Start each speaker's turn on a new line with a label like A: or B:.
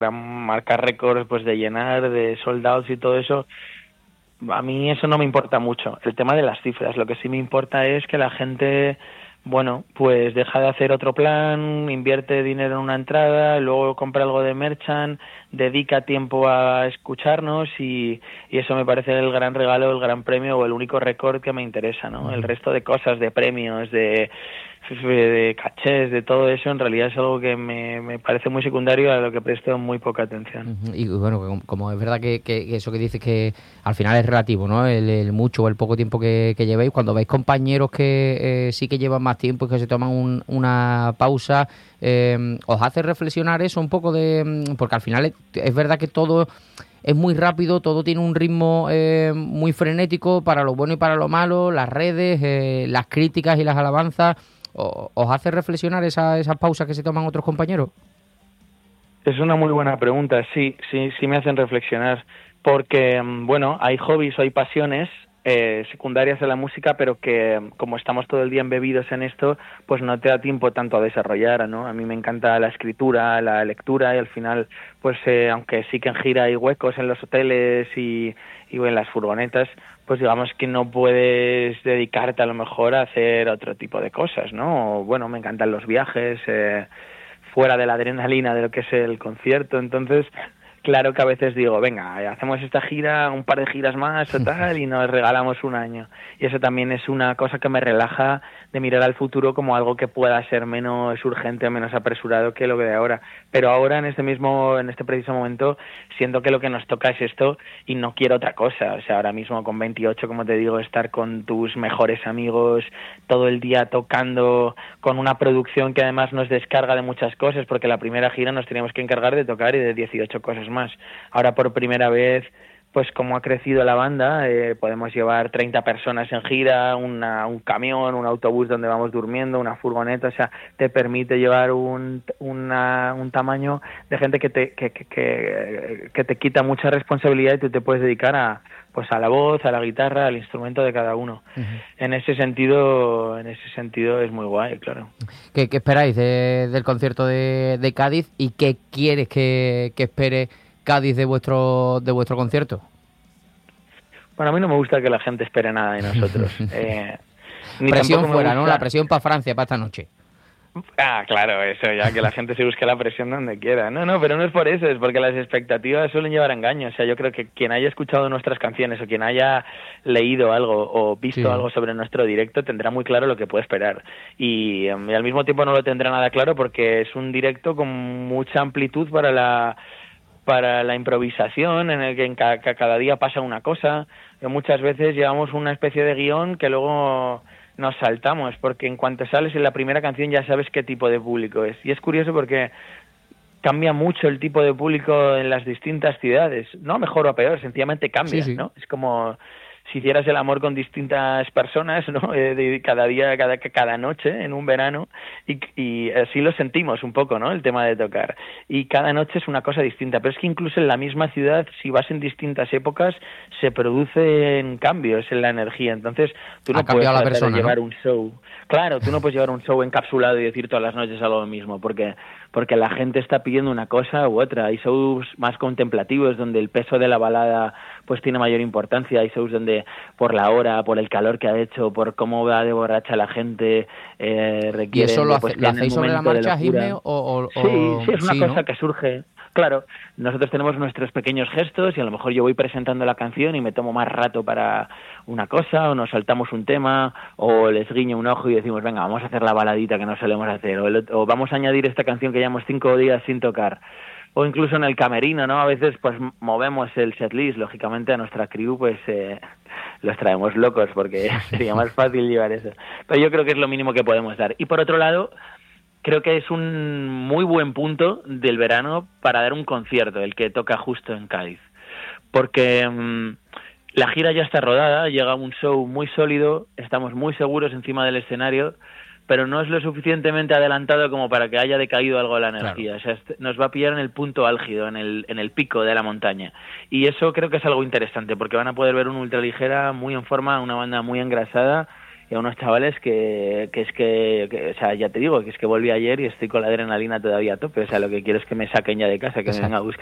A: marcar récords pues de llenar, de sold outs y todo eso, a mí eso no me importa mucho. El tema de las cifras, lo que sí me importa es que la gente, bueno, pues deja de hacer otro plan, invierte dinero en una entrada, luego compra algo de merchant, dedica tiempo a escucharnos y eso me parece el gran regalo, el gran premio o el único récord que me interesa, ¿no? El resto de cosas, de premios, de cachés, de todo eso, en realidad es algo que me parece muy secundario, a lo que presto muy poca atención.
B: Y bueno, como es verdad que eso que dices que al final es relativo, ¿no? El mucho o el poco tiempo que llevéis, cuando veis compañeros que sí que llevan más tiempo y que se toman una pausa, ¿os hace reflexionar eso un poco porque al final es verdad que todo es muy rápido, todo tiene un ritmo muy frenético para lo bueno y para lo malo, las redes, las críticas y las alabanzas? ¿Os hace reflexionar esas pausas que se toman otros compañeros?
A: Es una muy buena pregunta, sí me hacen reflexionar, porque, bueno, hay hobbies o hay pasiones secundarias de la música, pero que como estamos todo el día embebidos en esto, pues no te da tiempo tanto a desarrollar, ¿no? A mí me encanta la escritura, la lectura y al final, pues aunque sí que en gira hay huecos en los hoteles y en las furgonetas, pues digamos que no puedes dedicarte a lo mejor a hacer otro tipo de cosas, ¿no? O, bueno, me encantan los viajes, fuera de la adrenalina de lo que es el concierto, entonces claro que a veces digo, venga, hacemos esta gira, un par de giras más o tal, y nos regalamos un año. Y eso también es una cosa que me relaja de mirar al futuro como algo que pueda ser menos urgente, menos apresurado que lo que de ahora. Pero ahora, en este preciso momento, siento que lo que nos toca es esto y no quiero otra cosa. O sea, ahora mismo con 28, como te digo, estar con tus mejores amigos todo el día tocando, con una producción que además nos descarga de muchas cosas, porque la primera gira nos teníamos que encargar de tocar y de 18 cosas más. Ahora por primera vez, pues como ha crecido la banda, podemos llevar 30 personas en gira, un camión, un autobús donde vamos durmiendo, una furgoneta, o sea, te permite llevar un tamaño de gente que te quita mucha responsabilidad y tú te puedes dedicar a la voz, a la guitarra, al instrumento de cada uno. Uh-huh. En ese sentido es muy guay, claro.
B: ¿Qué esperáis del concierto de Cádiz y qué quieres que espere Cádiz de vuestro concierto?
A: Bueno, a mí no me gusta que la gente espere nada de nosotros.
B: Presión fuera, ¿no? La presión para Francia, para esta noche.
A: Ah, claro, eso ya, que la gente se busque la presión donde quiera. No, pero no es por eso, es porque las expectativas suelen llevar a engaño. O sea, yo creo que quien haya escuchado nuestras canciones o quien haya leído algo o visto algo sobre nuestro directo tendrá muy claro lo que puede esperar. Y al mismo tiempo no lo tendrá nada claro porque es un directo con mucha amplitud para la improvisación, en el que cada día pasa una cosa. Que muchas veces llevamos una especie de guión que luego nos saltamos, porque en cuanto sales en la primera canción ya sabes qué tipo de público es. Y es curioso porque cambia mucho el tipo de público en las distintas ciudades, no mejor o peor, sencillamente cambia, sí. ¿No? Es como si hicieras el amor con distintas personas, ¿no? Cada día, cada noche en un verano, y así lo sentimos un poco, ¿no? El tema de tocar. Y cada noche es una cosa distinta, pero es que incluso en la misma ciudad, si vas en distintas épocas, se producen cambios en la energía. Entonces, tú no puedes llevar un show. Claro, tú no puedes llevar un show encapsulado y decir todas las noches algo mismo, porque la gente está pidiendo una cosa u otra. Hay shows más contemplativos donde el peso de la balada pues tiene mayor importancia. Hay shows donde por la hora, por el calor que ha hecho, por cómo va de borracha la gente, requiere.
B: ¿Y eso lo hacéis sobre la marcha, Jimé?
A: Sí, es una cosa que surge. Claro, nosotros tenemos nuestros pequeños gestos y a lo mejor yo voy presentando la canción y me tomo más rato para una cosa, o nos saltamos un tema, o les guiño un ojo y decimos, venga, vamos a hacer la baladita que no solemos hacer, o vamos a añadir esta canción que llevamos 5 días sin tocar. O incluso en el camerino, ¿no? A veces pues movemos el setlist, lógicamente a nuestra crew pues los traemos locos porque sería más fácil llevar eso. Pero yo creo que es lo mínimo que podemos dar. Y por otro lado, creo que es un muy buen punto del verano para dar un concierto, el que toca justo en Cádiz. Porque la gira ya está rodada, llega un show muy sólido, estamos muy seguros encima del escenario, pero no es lo suficientemente adelantado como para que haya decaído algo de la energía. Claro. O sea, nos va a pillar en el punto álgido, en el pico de la montaña. Y eso creo que es algo interesante, porque van a poder ver una ultraligera muy en forma, una banda muy engrasada y a unos chavales que o sea, ya te digo, que es que volví ayer y estoy con la adrenalina todavía a tope. O sea, lo que quiero es que me saquen ya de casa, que me vengan a buscar